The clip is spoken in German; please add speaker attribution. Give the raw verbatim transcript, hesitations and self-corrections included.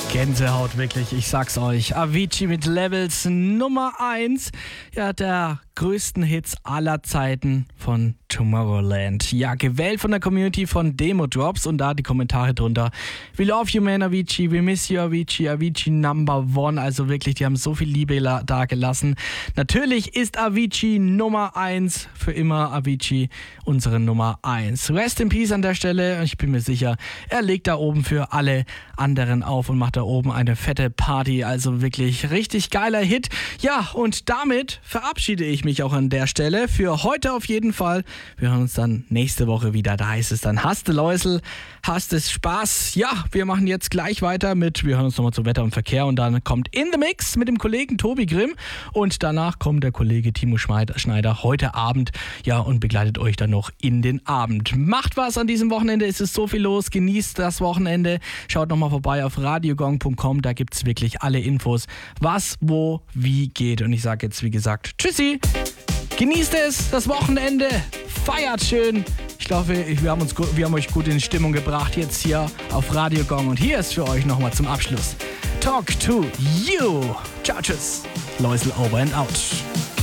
Speaker 1: Gänsehaut, wirklich, ich sag's euch. Avicii mit Levels Nummer eins. Ja, der größten Hits aller Zeiten von Tomorrowland. Ja, gewählt von der Community von Demo Drops und da die Kommentare drunter. We love you, man, Avicii. We miss you, Avicii. Avicii Number One. Also wirklich, die haben so viel Liebe da gelassen. Natürlich ist Avicii Nummer eins. Für immer Avicii unsere Nummer eins. Rest in Peace an der Stelle. Ich bin mir sicher, er legt da oben für alle anderen auf und macht da oben eine fette Party. Also wirklich richtig geiler Hit. Ja, und damit verabschiede ich mich auch an der Stelle. Für heute auf jeden Fall. Wir hören uns dann nächste Woche wieder. Da heißt es dann, hast du Läusel, hast es Spaß. Ja, wir machen jetzt gleich weiter mit, wir hören uns nochmal zu Wetter und Verkehr und dann kommt In the Mix mit dem Kollegen Tobi Grimm und danach kommt der Kollege Timo Schneider heute Abend, ja, und begleitet euch dann noch in den Abend. Macht was an diesem Wochenende, es ist so viel los, genießt das Wochenende, schaut nochmal vorbei auf radiogong punkt com, da gibt es wirklich alle Infos, was, wo, wie geht. Und ich sage jetzt, wie gesagt, tschüssi, genießt es, das Wochenende, feiert schön. Ich glaube, wir haben, uns, wir haben euch gut in Stimmung gebracht jetzt hier auf Radio Gong. Und hier ist für euch nochmal zum Abschluss Talk to You. Ciao, tschüss. Läusel over and out.